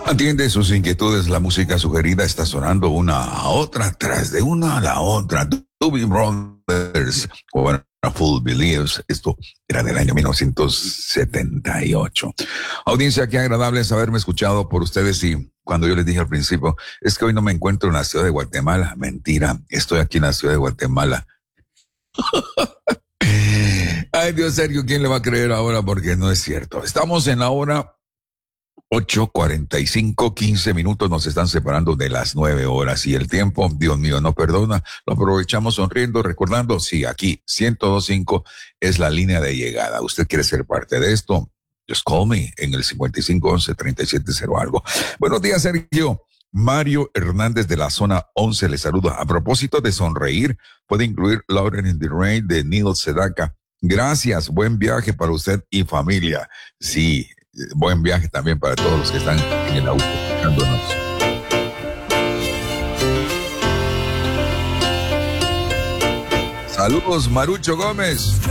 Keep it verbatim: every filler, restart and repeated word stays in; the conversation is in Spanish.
Atiende sus inquietudes, la música sugerida está sonando una a otra, tras de una a la otra. Doobie Brothers, Wonderful Beliefs, esto era del año mil novecientos setenta y ocho. Audiencia, qué agradable es haberme escuchado por ustedes y cuando yo les dije al principio, es que hoy no me encuentro en la ciudad de Guatemala. Mentira, estoy aquí en la ciudad de Guatemala. Ay, Dios, Sergio, ¿quién le va a creer ahora? Porque no es cierto. Estamos en la hora ocho cuarenta y cinco, quince minutos nos están separando de las nueve horas y el tiempo, Dios mío, no perdona, lo aprovechamos sonriendo, recordando, sí, aquí, ciento dos punto cinco es la línea de llegada. ¿Usted quiere ser parte de esto? Just call me en el cincuenta y cinco once treinta y siete cero algo. Buenos días, Sergio. Mario Hernández de la zona once le saluda. A propósito de sonreír, puede incluir Lauren in the Rain de Neil Sedaka. Gracias, buen viaje para usted y familia. Sí, buen viaje también para todos los que están en el auto escuchándonos. Saludos, Marucho Gómez.